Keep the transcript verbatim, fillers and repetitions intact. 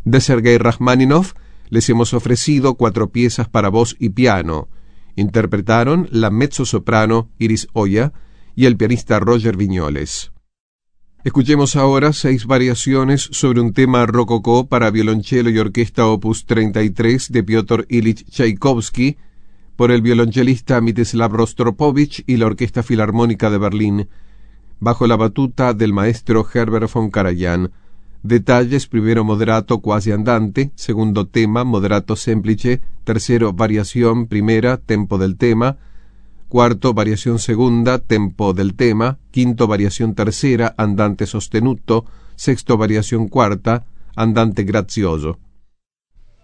De Sergei Rachmaninoff les hemos ofrecido cuatro piezas para voz y piano. Interpretaron la mezzosoprano Iris Oya y el pianista Roger Viñoles. Escuchemos ahora seis variaciones sobre un tema rococó para violonchelo y orquesta opus treinta y tres de Piotr Ilich Tchaikovsky por el violonchelista Mstislav Rostropovich y la Orquesta Filarmónica de Berlín, bajo la batuta del maestro Herbert von Karajan. Detalles: primero moderato quasi andante, segundo tema moderato semplice, tercero variación primera, tempo del tema, cuarto variación segunda, tempo del tema, quinto variación tercera, andante sostenuto, sexto variación cuarta, andante grazioso.